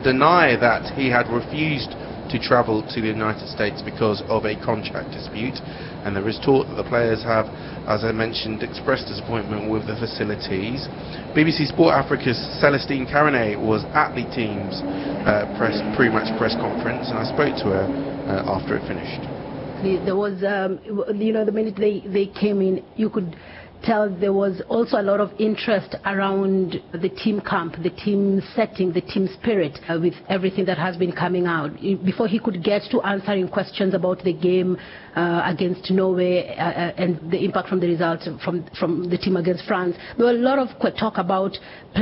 deny that he had refused to travel to the United States because of a contract dispute, and there is talk that the players have, as I mentioned, expressed disappointment with the facilities. BBC Sport Africa's Celestine Carone was at the team's pre-match press conference, and I spoke to her after it finished. There was, the minute they came in, you could tell there was also a lot of interest around the team camp, the team setting, the team spirit, with everything that has been coming out. Before he could get to answering questions about the game against Norway and the impact from the results from the team against France, there were a lot of talk about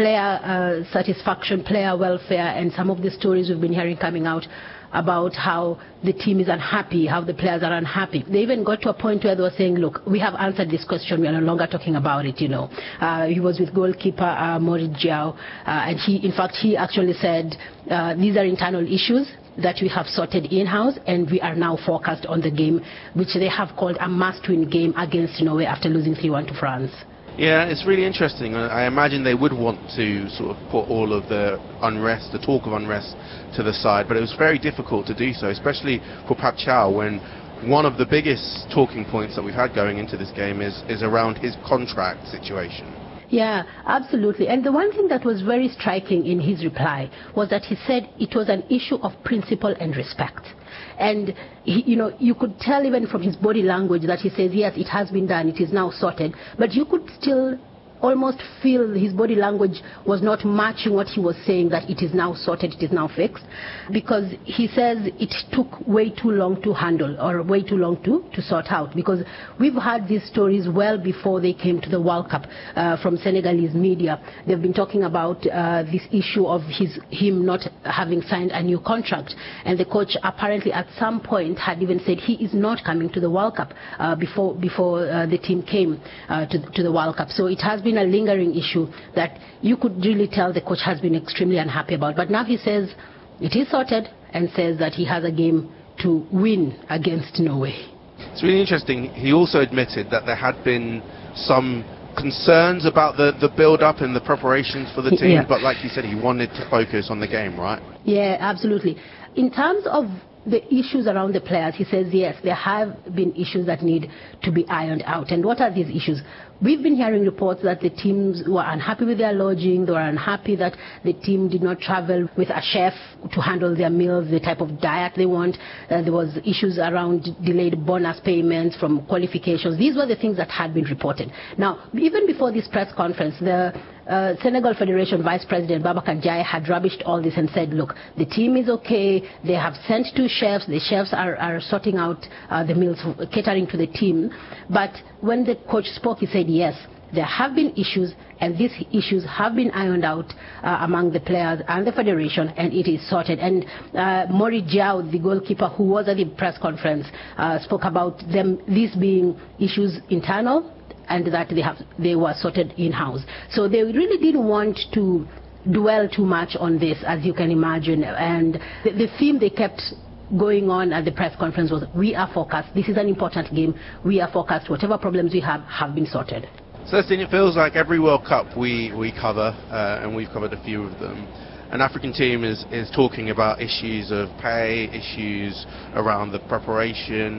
player satisfaction, player welfare, and some of the stories we've been hearing coming out about how the team is unhappy, how the players are unhappy. They even got to a point where they were saying, look, we have answered this question, we are no longer talking about it, He was with goalkeeper Moric Diaw, and he actually said, these are internal issues that we have sorted in-house, and we are now focused on the game, which they have called a must-win game against Norway after losing 3-1 to France. Yeah, it's really interesting. I imagine they would want to sort of put all of the unrest, the talk of unrest, to the side, but it was very difficult to do so, especially for Pape Thiaw, when one of the biggest talking points that we've had going into this game is around his contract situation. Yeah, absolutely. And the one thing that was very striking in his reply was that he said it was an issue of principle and respect. And you could tell even from his body language that he says, yes, it has been done, it is now sorted, but you could still almost feel his body language was not matching what he was saying, that it is now sorted, it is now fixed, because he says it took way too long to handle, or way too long to sort out, because we've had these stories well before they came to the World Cup from Senegalese media. They've been talking about this issue of him not having signed a new contract, and the coach apparently at some point had even said he is not coming to the World Cup before the team came to the World Cup. So it has been a lingering issue that you could really tell the coach has been extremely unhappy about. But now he says it is sorted, and says that he has a game to win against Norway. It's really interesting. He also admitted that there had been some concerns about the build-up and the preparations for the team, yeah. But like you said, he wanted to focus on the game, right? Yeah, absolutely. In terms of the issues around the players, he says, yes, there have been issues that need to be ironed out. And what are these issues? We've been hearing reports that the teams were unhappy with their lodging, they were unhappy that the team did not travel with a chef to handle their meals, the type of diet they want. There was issues around delayed bonus payments from qualifications. These were the things that had been reported. Now, even before this press conference, the Senegal Federation Vice President Babacar Ndiaye had rubbished all this and said, look, the team is okay, they have sent 2 chefs, the chefs are sorting out the meals, catering to the team. But when the coach spoke, he said, yes, there have been issues, and these issues have been ironed out among the players and the federation, and it is sorted. And Moric Diaw, the goalkeeper who was at the press conference, spoke about these being issues internal, and that they were sorted in-house. So they really didn't want to dwell too much on this, as you can imagine. And the theme they kept going on at the press conference was, we are focused, this is an important game, we are focused, whatever problems we have been sorted. Celestine, it feels like every World Cup we cover, and we've covered a few of them, an African team is talking about issues of pay, issues around the preparation,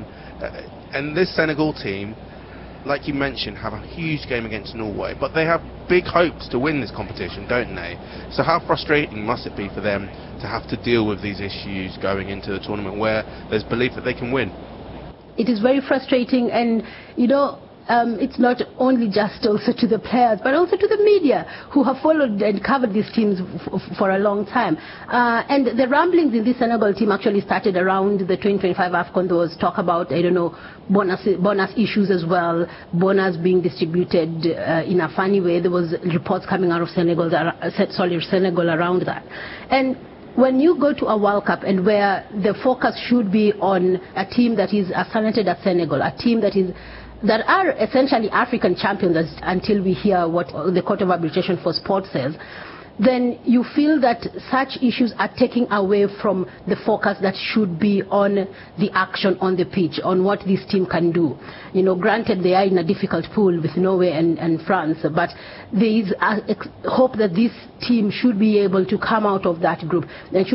and this Senegal team, like you mentioned, have a huge game against Norway, but they have big hopes to win this competition, don't they? So how frustrating must it be for them to have to deal with these issues going into the tournament where there's belief that they can win? It is very frustrating, and it's not only just also to the players, but also to the media who have followed and covered these teams for a long time. And the ramblings in this Senegal team actually started around the 2025 AFCON. There was talk about, bonus issues as well, bonus being distributed in a funny way. There was reports coming out of Senegal around that. And when you go to a World Cup and where the focus should be on a team that is as talented as Senegal, a team that are essentially African champions until we hear what the Court of Arbitration for Sport says, then you feel that such issues are taking away from the focus that should be on the action on the pitch, on what this team can do. Granted, they are in a difficult pool with Norway and France, but there is hope that this team should be able to come out of that group and